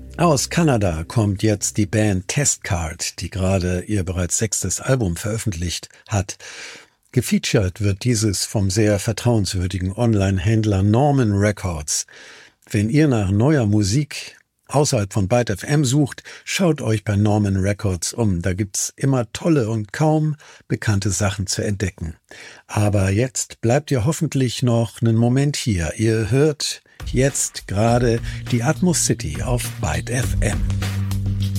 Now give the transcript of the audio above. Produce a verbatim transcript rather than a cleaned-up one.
Aus Kanada kommt jetzt die Band Testcard, die gerade ihr bereits sechstes Album veröffentlicht hat. Gefeatured wird dieses vom sehr vertrauenswürdigen Online-Händler Norman Records. Wenn ihr nach neuer Musik außerhalb von Byte F M sucht, schaut euch bei Norman Records um. Da gibt's immer tolle und kaum bekannte Sachen zu entdecken. Aber jetzt bleibt ihr hoffentlich noch einen Moment hier. Ihr hört jetzt gerade die Atmos City auf Byte F M.